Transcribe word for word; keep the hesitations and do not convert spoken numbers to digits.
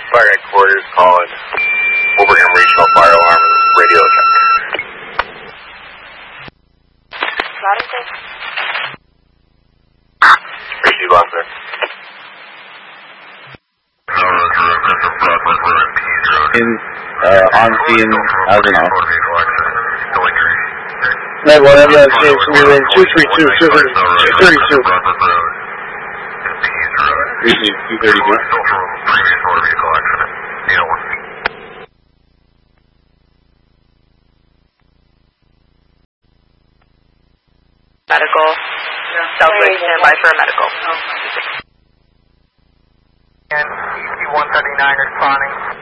Fire headquarters calling Wilbraham Regional Fire Alarm radio check. Madison? Receive on, sir. In, uh, on scene, as an off. Right, whatever that is, we were in two three two, two thirty-two. Receive two thirty-two. Medical. Southway, stand by for a medical. And E T one thirty-nine responding.